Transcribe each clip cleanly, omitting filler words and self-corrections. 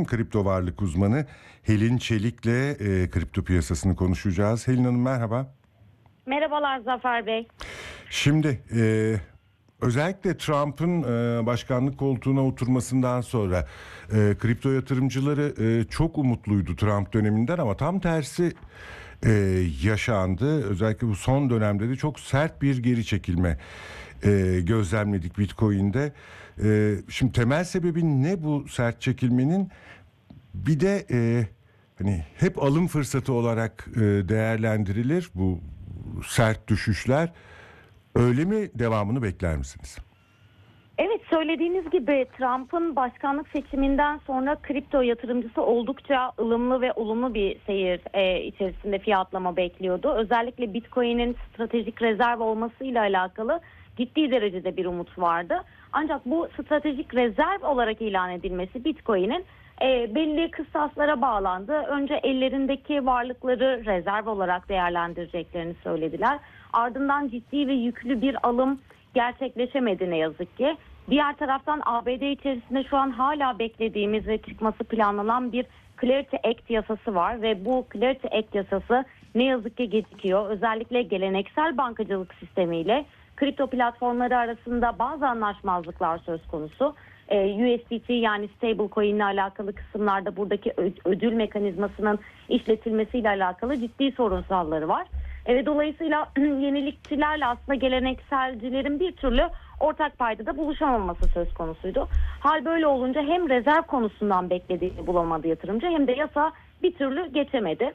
isim kripto varlık uzmanı Helin Çelik'le kripto piyasasını konuşacağız. Helin Hanım merhaba. Merhabalar Zafer Bey. Şimdi özellikle Trump'ın başkanlık koltuğuna oturmasından sonra kripto yatırımcıları çok umutluydu Trump döneminden ama tam tersi yaşandı. Özellikle bu son dönemde de çok sert bir geri çekilme gözlemledik Bitcoin'de. Şimdi temel sebebi ne bu sert çekilmenin? Bir de hani hep alım fırsatı olarak değerlendirilir bu sert düşüşler. Öyle mi, devamını bekler misiniz? Evet, söylediğiniz gibi Trump'ın başkanlık seçiminden sonra kripto yatırımcısı oldukça ılımlı ve olumlu bir seyir içerisinde fiyatlama bekliyordu. Özellikle Bitcoin'in stratejik rezerv olmasıyla alakalı ciddi derecede bir umut vardı. Ancak bu stratejik rezerv olarak ilan edilmesi Bitcoin'in belli kıstaslara bağlandı. Önce ellerindeki varlıkları rezerv olarak değerlendireceklerini söylediler. Ardından ciddi ve yüklü bir alım gerçekleşemedi ne yazık ki. Diğer taraftan ABD içerisinde şu an hala beklediğimiz ve çıkması planlanan bir Clarity Act yasası var ve bu Clarity Act yasası ne yazık ki gecikiyor. Özellikle geleneksel bankacılık sistemiyle kripto platformları arasında bazı anlaşmazlıklar söz konusu. USDT yani stablecoin ile alakalı kısımlarda buradaki ödül mekanizmasının işletilmesiyle alakalı ciddi sorunsalları var. Dolayısıyla yenilikçilerle aslında gelenekselcilerin bir türlü ortak paydada buluşamaması söz konusuydu. Hal böyle olunca hem rezerv konusundan beklediğini bulamadı yatırımcı hem de yasa bir türlü geçemedi.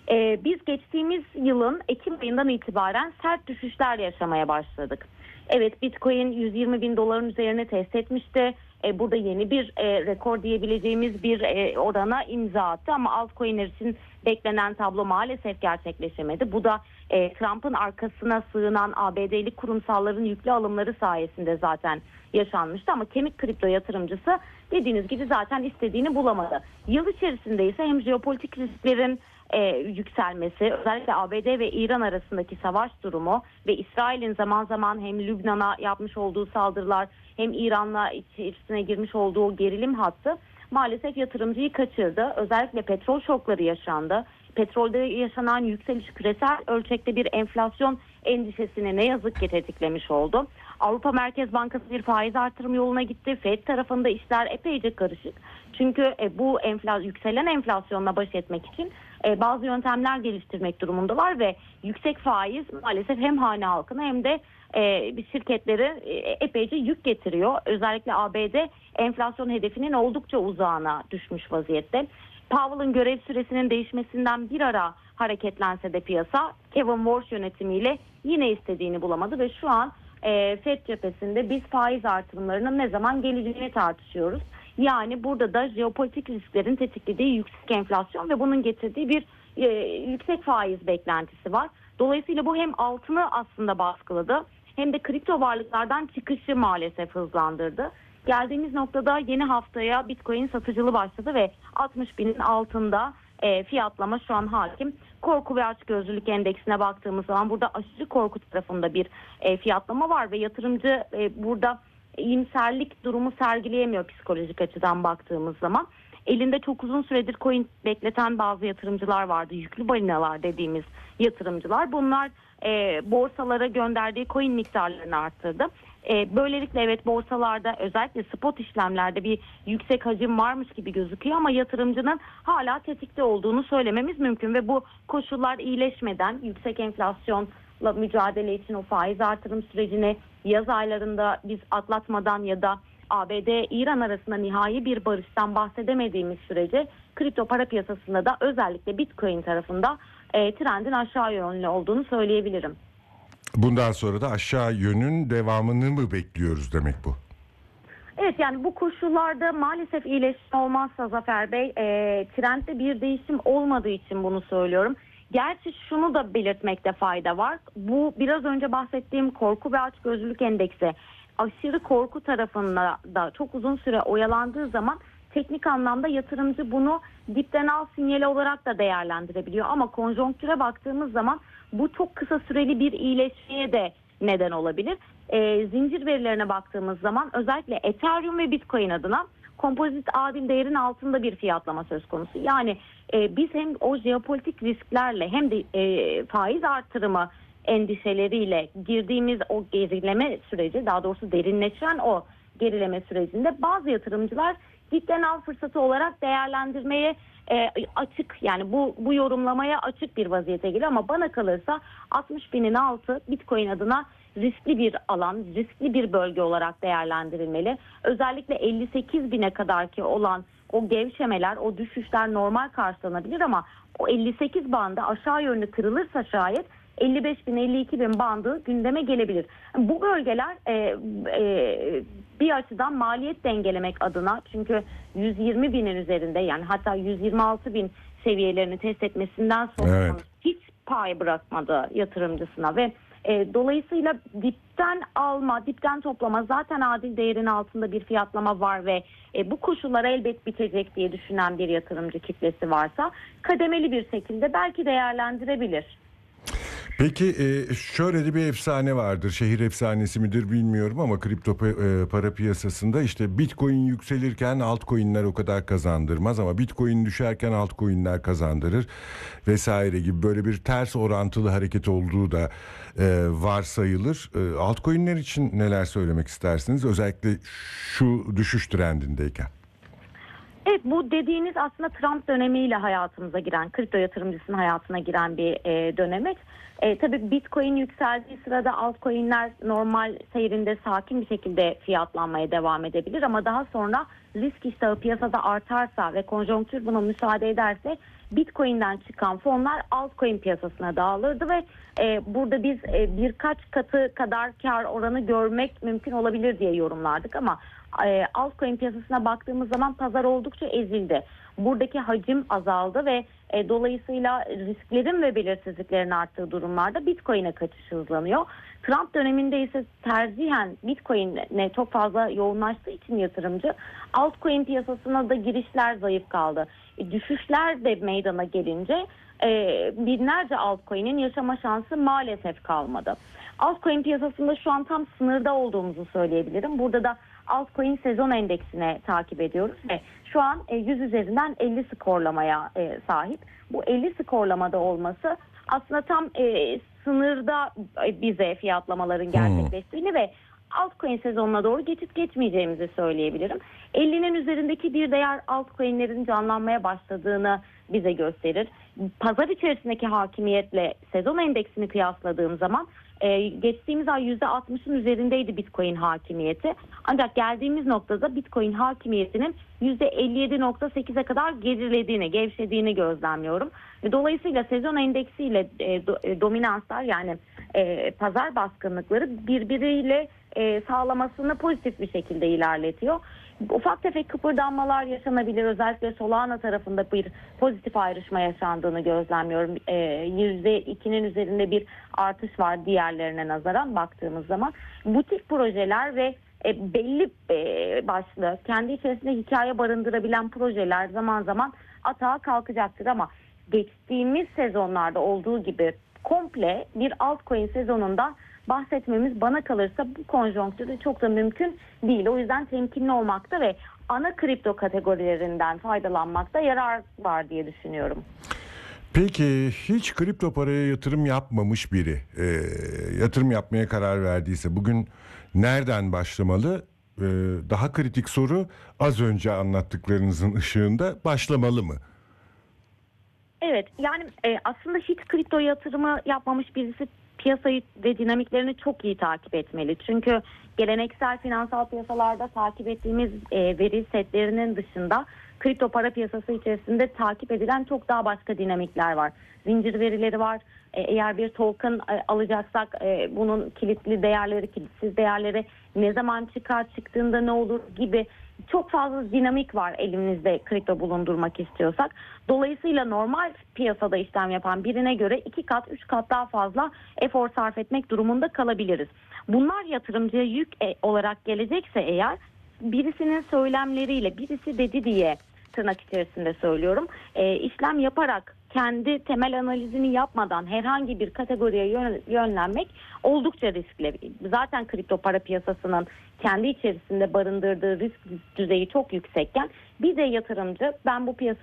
Biz geçtiğimiz yılın Ekim ayından itibaren sert düşüşler yaşamaya başladık. Evet, Bitcoin 120 bin doların üzerine test etmişti. Burada yeni bir rekor diyebileceğimiz bir orana imza attı ama altcoin'ler için beklenen tablo maalesef gerçekleşemedi. Bu da Trump'ın arkasına sığınan ABD'li kurumsalların yüklü alımları sayesinde zaten yaşanmıştı ama kemik kripto yatırımcısı dediğiniz gibi zaten istediğini bulamadı. Yıl içerisinde ise hem jeopolitik risklerin yükselmesi, özellikle ABD ve İran arasındaki savaş durumu ve İsrail'in zaman zaman hem Lübnan'a yapmış olduğu saldırılar hem İran'la içerisine girmiş olduğu gerilim hattı maalesef yatırımcıyı kaçırdı. Özellikle petrol şokları yaşandı. Petrolde yaşanan yükseliş küresel ölçekte bir enflasyon endişesini ne yazık ki tetiklemiş oldu. Avrupa Merkez Bankası bir faiz artırım yoluna gitti. Fed tarafında işler epeyce karışık. Çünkü bu yükselen enflasyonla baş etmek için bazı yöntemler geliştirmek durumundalar ve yüksek faiz maalesef hem hane halkına hem de şirketlere epeyce yük getiriyor. Özellikle ABD enflasyon hedefinin oldukça uzağına düşmüş vaziyette. Powell'ın görev süresinin değişmesinden bir ara hareketlense de piyasa Kevin Warsh yönetimiyle yine istediğini bulamadı ve şu an Fed cephesinde biz faiz artırımlarının ne zaman geleceğini tartışıyoruz. Yani burada da jeopolitik risklerin tetiklediği yüksek enflasyon ve bunun getirdiği bir yüksek faiz beklentisi var. Dolayısıyla bu hem altını aslında baskıladı hem de kripto varlıklardan çıkışı maalesef hızlandırdı. Geldiğimiz noktada yeni haftaya Bitcoin satıcılı başladı ve 60 binin altında fiyatlama şu an hakim. Korku ve açgözlülük endeksine baktığımız zaman burada aşırı korku tarafında bir fiyatlama var ve yatırımcı burada iyimserlik durumu sergileyemiyor psikolojik açıdan baktığımız zaman. Elinde çok uzun süredir coin bekleten bazı yatırımcılar vardı. Yüklü balinalar dediğimiz yatırımcılar. Bunlar borsalara gönderdiği coin miktarlarını arttırdı. Böylelikle evet borsalarda özellikle spot işlemlerde bir yüksek hacim varmış gibi gözüküyor ama yatırımcının hala tetikte olduğunu söylememiz mümkün ve bu koşullar iyileşmeden yüksek enflasyonla mücadele için o faiz artırım sürecini yaz aylarında biz atlatmadan ya da ABD-İran arasında nihai bir barıştan bahsedemediğimiz sürece kripto para piyasasında da özellikle Bitcoin tarafında trendin aşağı yönlü olduğunu söyleyebilirim. Bundan sonra da aşağı yönün devamını mı bekliyoruz demek bu? Evet, yani bu koşullarda maalesef iyileşme olmazsa Zafer Bey trendde bir değişim olmadığı için bunu söylüyorum. Gerçi şunu da belirtmekte fayda var. Bu biraz önce bahsettiğim korku ve açgözlülük endeksi aşırı korku tarafında da çok uzun süre oyalandığı zaman teknik anlamda yatırımcı bunu dipten al sinyali olarak da değerlendirebiliyor. Ama konjonktüre baktığımız zaman bu çok kısa süreli bir iyileşmeye de neden olabilir. Zincir verilerine baktığımız zaman özellikle Ethereum ve Bitcoin adına kompozit adil değerin altında bir fiyatlama söz konusu. Yani biz hem o jeopolitik risklerle hem de faiz artırımı endişeleriyle girdiğimiz o gerileme süreci, daha doğrusu derinleşen o gerileme sürecinde bazı yatırımcılar cidden al fırsatı olarak değerlendirmeye açık, yani bu yorumlamaya açık bir vaziyete geliyor. Ama bana kalırsa 60 binin altı Bitcoin adına riskli bir alan, riskli bir bölge olarak değerlendirilmeli. Özellikle 58 bine kadar ki olan o gevşemeler, o düşüşler normal karşılanabilir ama o 58 bandı aşağı yönlü kırılırsa şayet 55 bin, 52 bin bandı gündeme gelebilir. Bu bölgeler bir açıdan maliyet dengelemek adına, çünkü 120 binin üzerinde, yani hatta 126 bin seviyelerini test etmesinden sonra hiç pay bırakmadı yatırımcısına ve dolayısıyla dipten alma, dipten toplama, zaten adil değerin altında bir fiyatlama var ve bu koşullar elbet bitecek diye düşünen bir yatırımcı kitlesi varsa kademeli bir şekilde belki değerlendirebilir. Peki şöyle de bir efsane vardır. Şehir efsanesi midir bilmiyorum ama kripto para piyasasında işte Bitcoin yükselirken altcoin'ler o kadar kazandırmaz ama Bitcoin düşerken altcoin'ler kazandırır vesaire gibi böyle bir ters orantılı hareket olduğu da varsayılır. Altcoin'ler için neler söylemek istersiniz? Özellikle şu düşüş trendindeyken. Evet, bu dediğiniz aslında Trump dönemiyle hayatımıza giren, kripto yatırımcısının hayatına giren bir dönemek. Tabii Bitcoin yükseldiği sırada altcoin'ler normal seyrinde sakin bir şekilde fiyatlanmaya devam edebilir ama daha sonra risk iştahı piyasada artarsa ve konjonktür buna müsaade ederse Bitcoin'den çıkan fonlar altcoin piyasasına dağılırdı ve burada biz birkaç katı kadar kar oranı görmek mümkün olabilir diye yorumlardık ama altcoin piyasasına baktığımız zaman pazar oldukça ezildi. Buradaki hacim azaldı ve dolayısıyla risklerin ve belirsizliklerin arttığı durumlarda Bitcoin'e kaçış hızlanıyor. Trump döneminde ise tercihen Bitcoin'e çok fazla yoğunlaştığı için yatırımcı altcoin piyasasına da girişler zayıf kaldı. Düşüşler de meydana gelince binlerce altcoin'in yaşama şansı maalesef kalmadı. Altcoin piyasasında şu an tam sınırda olduğumuzu söyleyebilirim. Burada da altcoin sezon endeksine takip ediyoruz ve şu an 100 üzerinden 50 skorlamaya sahip. Bu 50 skorlamada olması aslında tam sınırda bize fiyatlamaların gerçekleştiğini ve altcoin sezonuna doğru geçip geçmeyeceğimizi söyleyebilirim. 50'nin üzerindeki bir değer altcoin'lerin canlanmaya başladığını bize gösterir. Pazar içerisindeki hakimiyetle sezon endeksini kıyasladığım zaman geçtiğimiz ay %60'ın üzerindeydi Bitcoin hakimiyeti. Ancak geldiğimiz noktada Bitcoin hakimiyetinin %57.8'e kadar gerilediğini, gevşediğini gözlemliyorum. Dolayısıyla sezon endeksiyle dominanslar, yani pazar baskınlıkları birbiriyle sağlamasını pozitif bir şekilde ilerletiyor. Ufak tefek kıpırdanmalar yaşanabilir. Özellikle Solana tarafında bir pozitif ayrışma yaşandığını gözlemliyorum. %2'nin üzerinde bir artış var diğerlerine nazaran baktığımız zaman. Butik projeler ve belli başlı kendi içerisinde hikaye barındırabilen projeler zaman zaman atağa kalkacaktır ama geçtiğimiz sezonlarda olduğu gibi komple bir altcoin sezonunda bahsetmemiz bana kalırsa bu konjonktürde çok da mümkün değil. O yüzden temkinli olmakta ve ana kripto kategorilerinden faydalanmakta yarar var diye düşünüyorum. Peki hiç kripto paraya yatırım yapmamış biri yatırım yapmaya karar verdiyse bugün nereden başlamalı? Daha kritik soru, az önce anlattıklarınızın ışığında başlamalı mı? Evet, yani aslında hiç kripto yatırımı yapmamış birisi piyasayı ve dinamiklerini çok iyi takip etmeli. Çünkü geleneksel finansal piyasalarda takip ettiğimiz veri setlerinin dışında kripto para piyasası içerisinde takip edilen çok daha başka dinamikler var. Zincir verileri var. Eğer bir token alacaksak bunun kilitli değerleri, kilitsiz değerleri, ne zaman çıkar, çıktığında ne olur gibi çok fazla dinamik var elimizde kripto bulundurmak istiyorsak. Dolayısıyla normal piyasada işlem yapan birine göre 2 kat, 3 kat daha fazla efor sarf etmek durumunda kalabiliriz. Bunlar yatırımcıya yük olarak gelecekse eğer, birisinin söylemleriyle, birisi dedi diye tırnak içerisinde söylüyorum, işlem yaparak kendi temel analizini yapmadan herhangi bir kategoriye yönlenmek oldukça riskli. Zaten kripto para piyasasının kendi içerisinde barındırdığı risk düzeyi çok yüksekken bir de yatırımcı ben bu piyasa